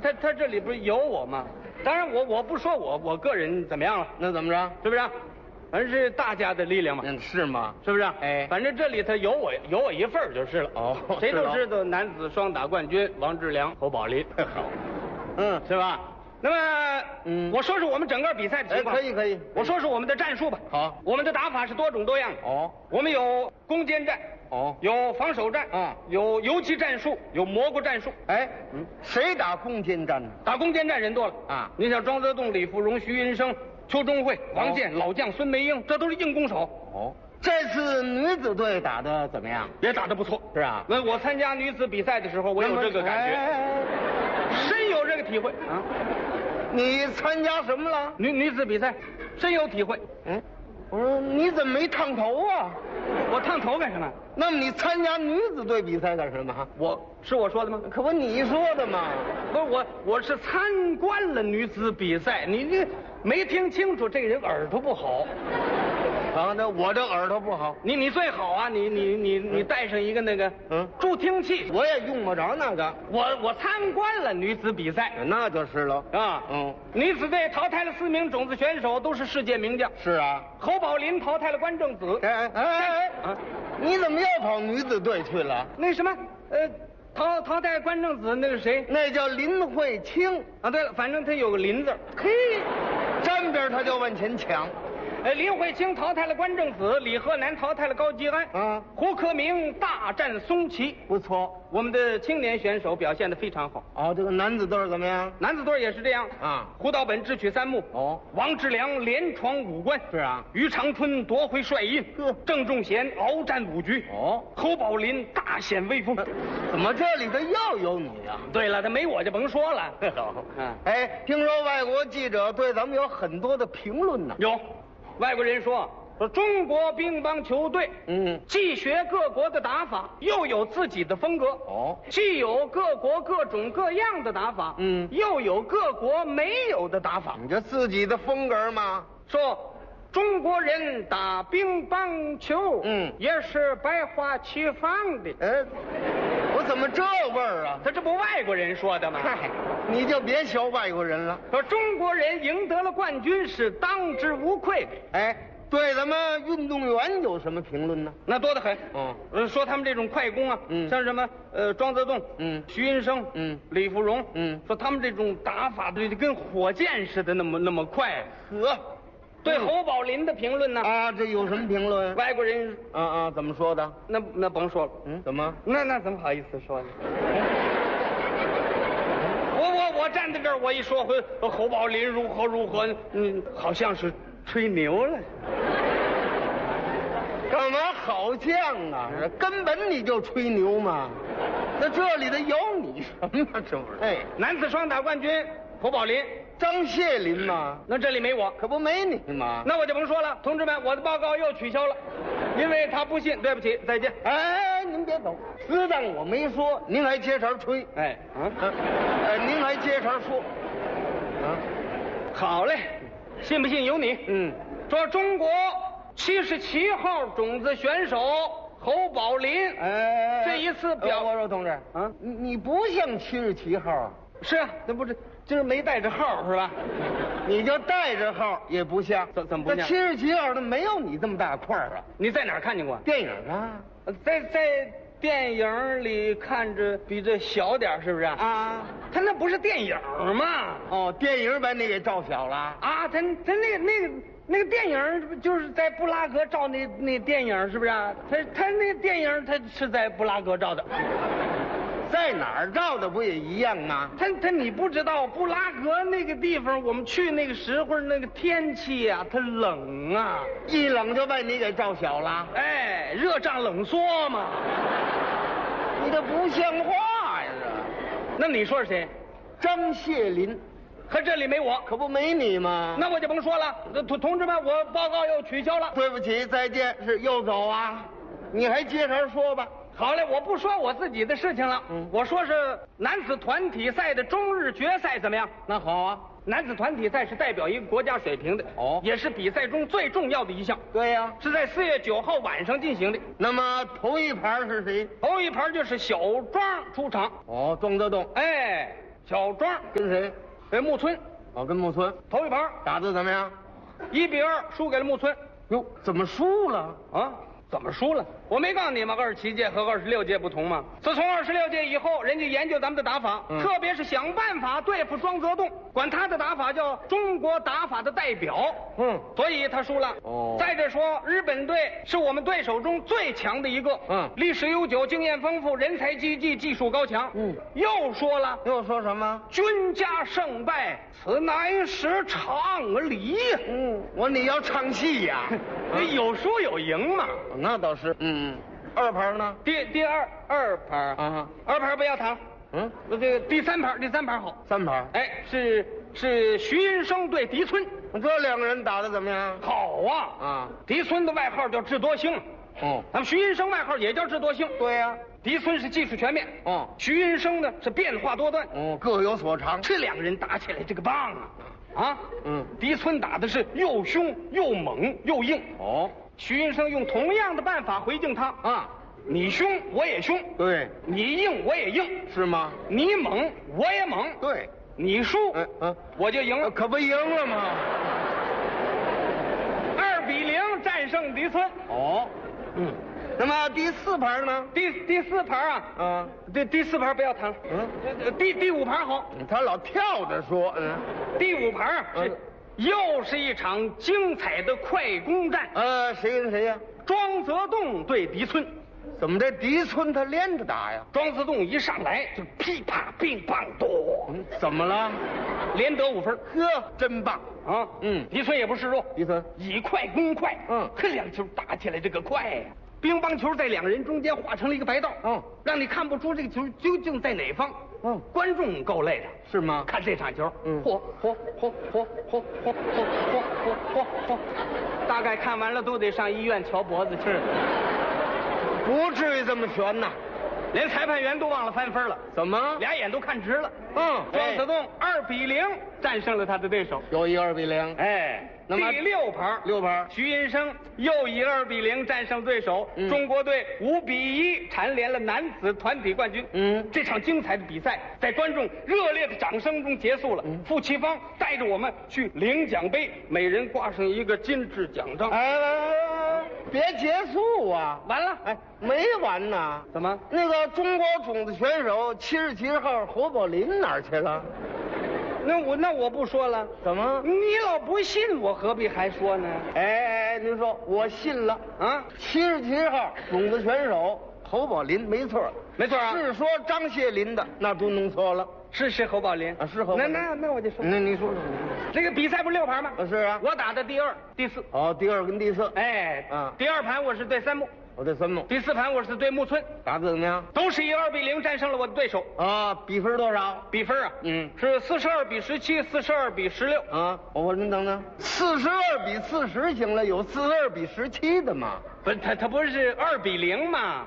他这里不是有我吗？当然我不说我个人怎么样了， 那怎么着？ 是不是？反正是大家的力量嘛。 是吗？ 是不是？ 哎， 反正这里头有我一份就是了。 哦， 谁都知道男子双打冠军王志良、侯宝林。 好， 是吧？那么，我说说我们整个比赛的情况。 可以。 我说说我们的战术吧。 好， 我们的打法是多种多样的。 哦， 我们有攻坚战。 哦， 有防守战。有游击战术，有蘑菇战术。 哎，谁打攻坚战呢？ 打攻坚战人多了啊！ 你像庄则栋、李富荣、徐云生、邱中慧、王健、老将孙梅英，这都是硬攻手。 哦，这次女子队打得怎么样？ 也打得不错， 是啊。 那我参加女子比赛的时候，我有这个感觉，深有这个体会啊。 你参加什么了？ 女子比赛，深有体会。 我说你怎么没烫头啊？ 我烫头干什么？ 那么你参加女子队比赛干什么？ 我说的吗？ 可不你说的嘛。 不是我是参观了女子比赛，你这没听清楚，这个人耳朵不好。 啊，那我这耳朵不好。 你最好啊，你带上一个那个助听器。 我也用不着那个。 我参观了女子比赛， 那就是了啊。女子队淘汰了4名种子选手，都是世界名将。 是啊， 侯宝林淘汰了关正子。 你怎么又跑女子队去了？ 那什么，淘汰关正子那个谁？ 那叫林慧清啊。对了，反正他有个林字。 嘿，沾边他就往前抢。 林慧清淘汰了关正子，李鹤南淘汰了高基安。胡克明大战松崎， 不错。 我们的青年选手表现得非常好。 哦，这个男子队怎么样？ 男子队也是这样啊。 胡道本智取3木。王志良连闯5关。 是啊。 于长春夺回帅印。郑仲贤鏖战5局。侯宝林大显威风。 怎么这里头又有你呀？ 对了，他没我就甭说了。 好。听说外国记者对咱们有很多的评论呢。 有。外国人说中国乒乓球队，既学各国的打法，又有自己的风格。既有各国各种各样的打法，又有各国没有的打法。 你这自己的风格吗？ 说中国人打乒乓球，也是百花齐放的。 我怎么这味儿啊？ 他这不外国人说的吗？ 你就别学外国人了。 说中国人赢得了冠军是当之无愧的。 对咱们运动员有什么评论呢？ 那多得很。说他们这种快攻啊，像什么庄则栋，徐云生，李富荣，说他们这种打法对跟火箭似的那么快。对侯宝林的评论呢？ 这有什么评论？ 外国人怎么说的？ 那甭说了。 怎么？ 那怎么好意思说呢？我站在这儿，我一说侯宝林如何，好像是吹牛了。 干嘛好像啊？根本你就吹牛嘛。那这里头有你什么？这不是？ 男子双打冠军侯宝林。 张谢林嘛， 那这里没我， 可不没你吗？ 那我就甭说了，同志们，我的报告又取消了，因为他不信。对不起，再见。 您别走，只当我没说，您还接茬吹。您还接茬说。 好嘞，信不信由你。说中国77号种子选手侯宝林，这一次我说同志你不像77号啊。 是啊，那不是就是没带着号是吧？ 你就带着号也不像。 怎么不像 ？77号的没有你这么大块啊！ 你在哪儿看见过？ 电影啊， 在电影里看着比这小点，是不是啊？他那不是电影吗？ 电影把你给照小了啊！他那个电影就是在布拉格照那电影，是不是啊？他那电影他是在布拉格照的。 在哪儿照的不也一样吗？ 你不知道布拉格那个地方，我们去那个时候那个天气啊，它冷啊， 一冷就把你给照小了。 热胀冷缩嘛。 你这不像话呀！ 那你说是谁？ 张谢林。 可这里没我， 可不没你吗？ 那我就甭说了。同志们，我报告又取消了。 对不起，再见。是又走啊？你还接茬说吧。 好嘞，我不说我自己的事情了。我说是男子团体赛的中日决赛怎么样？ 那好啊， 男子团体赛是代表一个国家水平的，也是比赛中最重要的一项。 对呀， 是在4月9号晚上进行的。 那么头一盘是谁？ 头一盘就是小庄出场。 庄则栋。 小庄跟谁？ 跟木村， 哦，跟木村头一盘打得怎么样？ 1-2输给了木村。 哟，怎么输了？ 啊？怎么输了？我没告诉你吗？27届和26届不同吗？自从26届以后，人家研究咱们的打法，特别是想办法对付庄则栋，管他的打法叫中国打法的代表。所以他输了。哦。再者说，日本队是我们对手中最强的一个。历史悠久，经验丰富，人才济济，技术高强。又说了。 又说什么？ 君家胜败，此乃是常理呀。 我说你要唱戏呀？ 有输有赢嘛。 那倒是。二盘呢？ 第二盘啊，二盘不要谈。这个第三盘好。 三盘。 哎，是徐云生对狄村， 这两个人打得怎么样？ 好啊。狄村的外号叫智多星。咱们徐云生外号也叫智多星。 对呀。 狄村是技术全面。徐云生呢是变化多端。 各有所长。 这两个人打起来这个棒啊！狄村打的是又凶又猛又硬。徐云生用同样的办法回敬他你凶我也凶， 对， 你硬我也硬， 是吗？ 你猛我也猛， 对， 你输我就赢了， 可不赢了吗 ？2-0战胜狄村。 那么第四盘呢？ 第四盘第四盘不要谈了。第五盘好。 他老跳着说。 第五盘又是一场精彩的快攻战。 谁跟谁呀？ 庄则栋对狄村。 怎么这狄村他连着打呀？ 庄则栋一上来就噼啪乒乓多。 怎么了？ 连得5分。 呵，真棒啊！ 狄村也不示弱， 狄村以快攻快。两球打起来这个快呀！乒乓球在两人中间画成了一个白道。让你看不出这个球究竟在哪方。观众够累的， 是吗？ 看这场球，嚯，大概看完了都得上医院瞧脖子去了。 不至于这么悬呐， 连裁判员都忘了翻分了。 怎么？ 俩眼都看直了。庄则栋2-0战胜了他的对手， 又以2-0。 那么第六盘，徐云生又以2-0战胜对手，中国队5-1蝉联了男子团体冠军。这场精彩的比赛在观众热烈的掌声中结束了。傅奇芳带着我们去领奖杯，每人挂上一个金质奖章。 别结束啊！ 完了， 没完呢。 怎么？ 那个中国种子选手77号侯宝林哪儿去了？ 那我不说了。 怎么？ 你老不信我，何必还说呢？ 您说我信了啊！77号种子选手侯宝林，没错啊。是说张谢林的，那都弄错了。 是侯宝林是侯宝林。 那我就说。 你说。 这个比赛不6盘吗？ 是啊。 我打的第2、第4。 第2跟第4。 第2盘我是对三木。 我对三木。 第4盘我是对木村。 打得怎么样？ 都是以2-0战胜了我的对手。 比分多少？ 比分是42-17、42-16。 我您等等，42-40行了，有42-17的吗？ 不，他不是2-0吗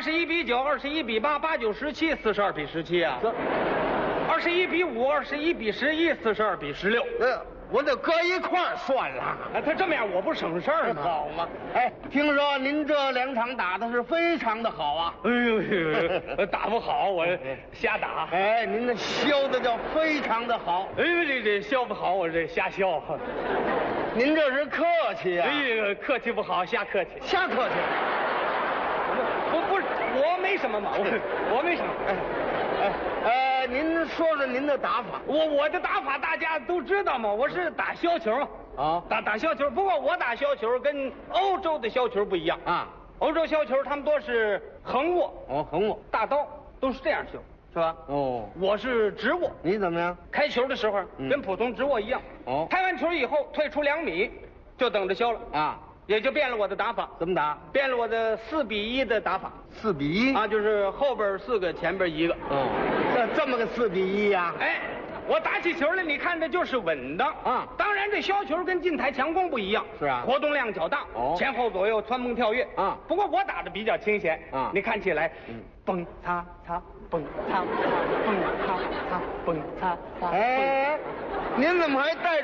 ？21-9、21-8、8-9-17、42-17啊。21-5、21-11、42-16。 我得搁一块儿算了。 他这么样我不省事儿吗？ 好嘛。听说您这2场打的是非常的好啊。 打不好我瞎打。 您这削的叫非常的好。 这削不好我这瞎削。 您这是客气啊。 客气不好，瞎客气。 瞎客气。 不是，我没什么嘛，我没什么。 您说说您的打法。 我的打法大家都知道嘛，我是打削球打削球。不过我打削球跟欧洲的削球不一样欧洲削球他们多是横握。 横握， 大刀都是这样削，是吧？我是直握。 你怎么样？ 开球的时候跟普通直握一样。开完球以后退出2米，就等着削了也就变了我的打法。 怎么打？ 变了我的4-1的打法。 4-1 就是后边4个，前边1个。 这么个4-1呀？ 我打起球来，你看这就是稳的当然，这削球跟近台强攻不一样。 是啊， 活动量较大前后左右窜蹦跳跃不过我打的比较清闲你看起来蹦擦擦蹦擦擦蹦擦擦蹦擦擦。 您怎么还带